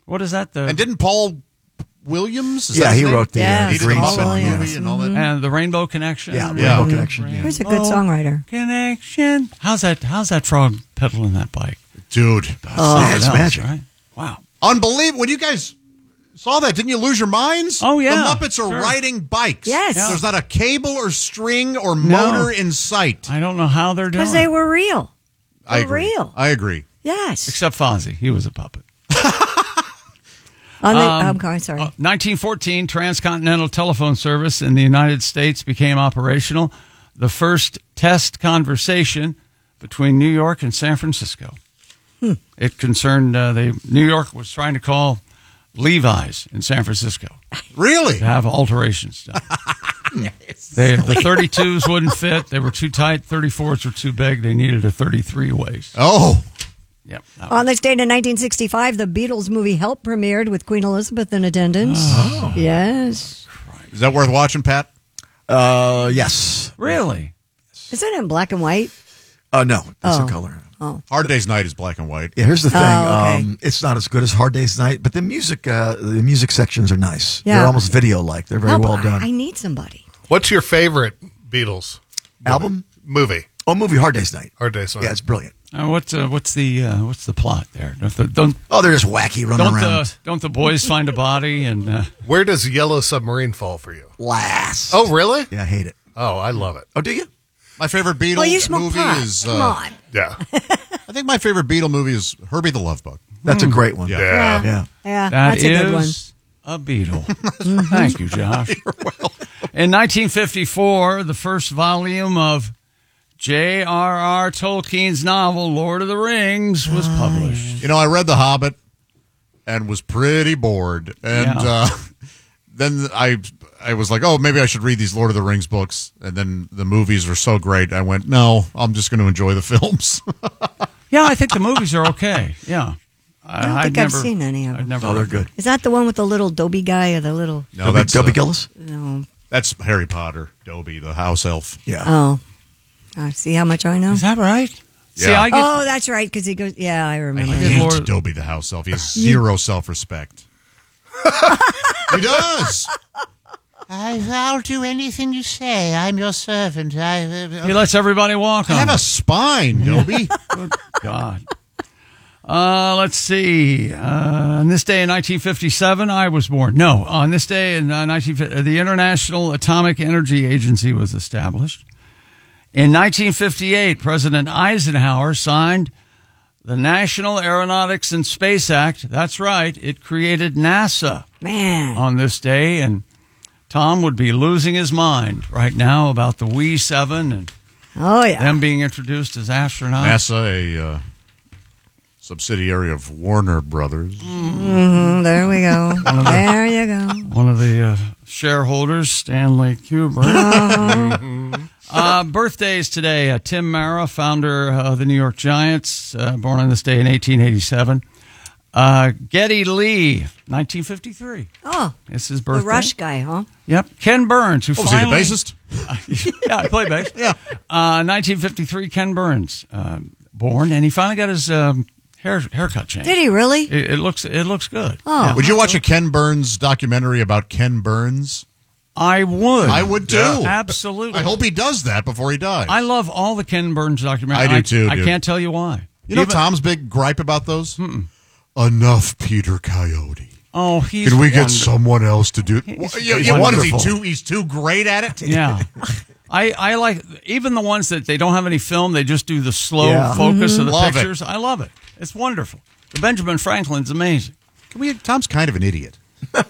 What is that? And didn't Paul Williams? He wrote the Green Muppet movie and all that. And the Rainbow Connection. Yeah, Rainbow Connection. Yeah. He's a good songwriter. Connection. How's that frog pedaling that bike? Dude. It's magic. Right? Wow. Unbelievable. When you guys saw that, didn't you lose your minds? Oh, yeah. The Muppets are riding bikes. Yes. Yeah. There's not a cable or string or motor in sight. I don't know how they're doing Because they were real. I agree. real. I agree. Yes. Except Fozzie. He was a puppet. I'm sorry. 1914, transcontinental telephone service in the United States became operational. The first test conversation between New York and San Francisco. It concerned New York was trying to call Levi's in San Francisco Really? to have alterations done. The 32s wouldn't fit. They were too tight. 34s were too big. They needed a 33 waist. Oh. Yep. On this date in 1965, the Beatles movie Help premiered with Queen Elizabeth in attendance. Oh. Yes. Is that worth watching, Pat? Yes. Really? Is it in black and white? No, that's a color. Hard Day's Night is black and white. Yeah, here's the thing. okay. It's not as good as Hard Day's Night, but the music sections are nice. Yeah. They're almost video-like. They're very well done. I need somebody. What's your favorite Beatles Album? movie? Oh, movie Hard Day's Night. Hard Day's Night. Yeah, it's brilliant. What's the plot there? Don't Oh, they're just wacky running around. don't the boys find a body and Where does Yellow Submarine fall for you? Last. Oh, really? Yeah, I hate it. Oh, I love it. Oh, do you? My favorite Beatles Well, you smoke movie pot. is... Come on. Yeah. I think my favorite Beatle movie is Herbie the Love Bug. That's a great one. Yeah. Yeah. Yeah, that that's a good one. is a Beatle. Thank you, Josh. In 1954, the first volume of J.R.R. Tolkien's novel Lord of the Rings was published. You know, I read The Hobbit and was pretty bored. And then I was like, oh, maybe I should read these Lord of the Rings books. And then the movies were so great. I went, no, I'm just going to enjoy the films. Yeah, I think the movies are okay. Yeah. I don't think I've seen any of them. Oh, they're good. Is that the one with the little Dobby guy or the little... No, that's Dobby Gillis? No. That's Harry Potter, Dobby, the house elf. Yeah. Oh. See how much I know? Is that right? See, Yeah. I get, Oh, that's right, because he goes... Yeah, I I remember. hate Lord- Dobby, the house elf. He has zero self-respect. He does. I'll do anything you say. I'm your servant. he lets everybody walk I on have him. a spine, Dobby. Good God. Let's see. On this day in 1957, I was born. No, on this day in 1950, the International Atomic Energy Agency was established. In 1958, President Eisenhower signed the National Aeronautics and Space Act. That's right. It created NASA Man. on this day, and Tom would be losing his mind right now about the Wee 7 and Oh, yeah. them being introduced as astronauts. NASA, a subsidiary of Warner Brothers. There we go. There you go. One of the shareholders, Stanley Kubrick. Birthdays today. Tim Mara, founder of the New York Giants, born on this day in 1887. Geddy Lee, 1953. Oh, It's his birthday. the Rush guy, huh? Yep. Ken Burns, who Was he the finally... bassist? Yeah, I play bass. Yeah. 1953, Ken Burns, born, and he finally got his haircut changed. Did he really? It looks good. Oh. Yeah. Would you watch a Ken Burns documentary about Ken Burns? I would. I would too. Yeah. Absolutely. I hope he does that before he dies. I love all the Ken Burns documentaries. I do too, I dude. can't tell you why. You know Even- Tom's big gripe about those? Enough, Peter Coyote. Oh, he's Can we get wonderful. someone else to do it? He's What is he wonderful. he's too great at it? Yeah. I like even the ones that they don't have any film. They just do the slow Yeah. focus of the Love it. pictures. I love it. It's wonderful. The Benjamin Franklin's amazing. Tom's kind of an idiot.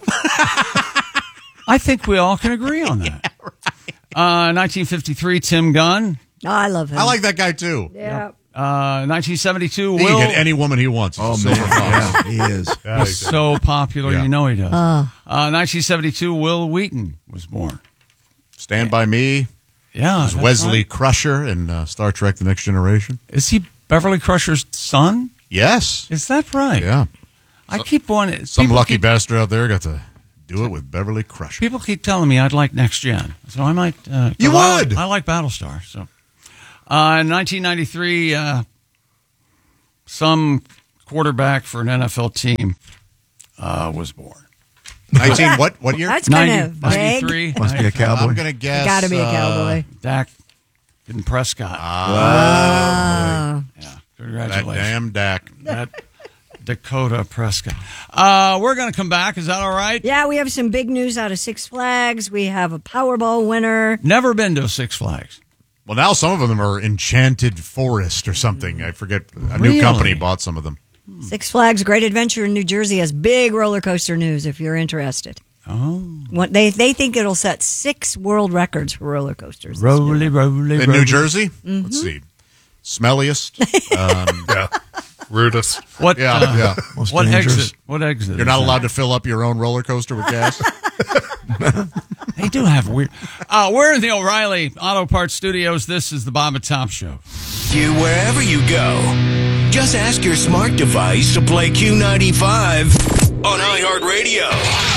I think we all can agree on that. 1953, Tim Gunn. Oh, I love him. I like that guy too. Yeah. 1972, He can Will get any woman he wants. Oh, Silver man. Fox. Yeah, he is. was so popular. Yeah. You know he does. 1972, Will Wheaton was born. Stand By Me. Yeah. Is that's Wesley right. Crusher in Star Trek The Next Generation. Is he Beverly Crusher's son? Yes. Is that right? Yeah. I keep wanting. Some people lucky keep- bastard out there got to do it with Beverly Crusher. People keep telling me I'd like Next Gen, so I might. You would. I like Battlestar. So, in 1993, some quarterback for an NFL team was born. 19 what year? That's kind of vague. 93. Must be a cowboy. I'm going to guess. Got to be a cowboy. Dak and Prescott. Oh. Yeah. That Congratulations. damn Dak. That Dakota Prescott. We're going to come back. Is that all right? Yeah, we have some big news out of Six Flags. We have a Powerball winner. Never been to Six Flags. Well, now some of them are Enchanted Forest or something. I forget. A new Really? company bought some of them. Six Flags Great Adventure in New Jersey has big roller coaster news if you're interested. Oh. They think it'll set 6 world records for roller coasters. Roly. In New Jersey? Let's see. Smelliest. Yeah. Rudest. What? Yeah. Most What dangerous. exit? What exit? You're is not that? allowed to fill up your own roller coaster with gas? They do have weird. We're in the O'Reilly Auto Parts Studios. This is the Bob and Tom Show. You wherever you go. Just ask your smart device to play Q95 on iHeartRadio.